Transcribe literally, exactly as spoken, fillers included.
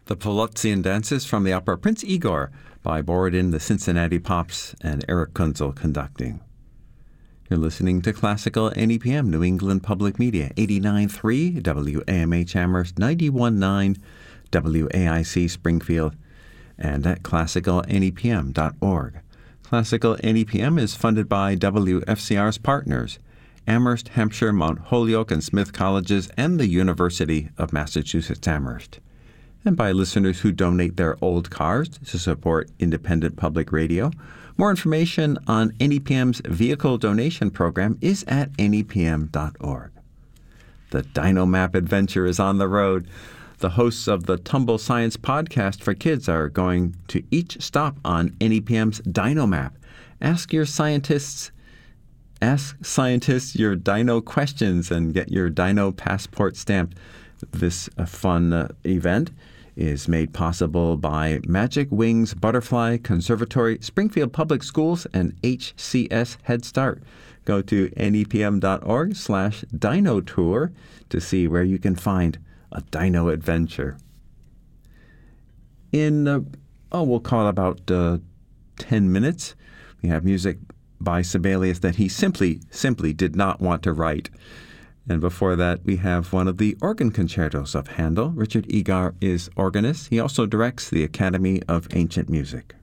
The Polotzian Dances from the opera Prince Igor by Borodin, the Cincinnati Pops, and Eric Kunzel conducting. You're listening to Classical N E P M, New England Public Media, eighty-nine point three W A M H Amherst, ninety-one point nine W A I C Springfield, and at classical N E P M dot org. Classical N E P M is funded by W F C R's partners, Amherst, Hampshire, Mount Holyoke, and Smith Colleges, and the University of Massachusetts Amherst, and by listeners who donate their old cars to support independent public radio. More information on N E P M's vehicle donation program is at N E P M dot org. The DynoMap adventure is on the road. The hosts of the Tumble Science podcast for kids are going to each stop on N E P M's DynoMap. Ask your scientists Ask scientists your dino questions and get your dino passport stamped. This uh, fun uh, event is made possible by Magic Wings Butterfly Conservatory, Springfield Public Schools, and H C S Head Start. Go to N E P M dot org slash dino tour to see where you can find a dino adventure. In, uh, oh, we'll call it about uh, ten minutes, we have music by Sibelius that he simply, simply did not want to write. And before that, we have one of the organ concertos of Handel. Richard Egar is organist. He also directs the Academy of Ancient Music.